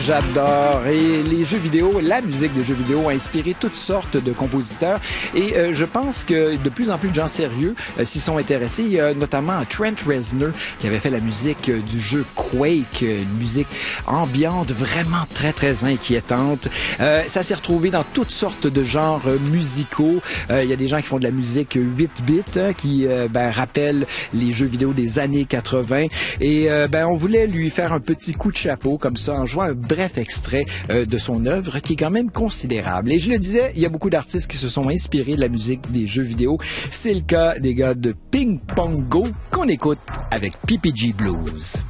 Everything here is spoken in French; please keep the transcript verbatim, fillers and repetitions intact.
j'adore. Et les jeux vidéo, la musique de jeux vidéo a inspiré toutes sortes de compositeurs. Et euh, je pense que de plus en plus de gens sérieux euh, s'y sont intéressés. Il y a notamment Trent Reznor qui avait fait la musique euh, du jeu Quake, euh, une musique ambiante vraiment très, très inquiétante. Euh, ça s'est retrouvé dans toutes sortes de genres euh, musicaux. Euh, il y a des gens qui font de la musique huit bits, hein, qui euh, ben, rappellent les jeux vidéo des années quatre-vingt. Et euh, ben, on voulait lui faire un petit coup de chapeau comme ça en jouant un bref extrait euh, de son œuvre qui est quand même considérable. Et je le disais, il y a beaucoup d'artistes qui se sont inspirés de la musique des jeux vidéo. C'est le cas des gars de Ping Pong Go qu'on écoute avec P P G Blues.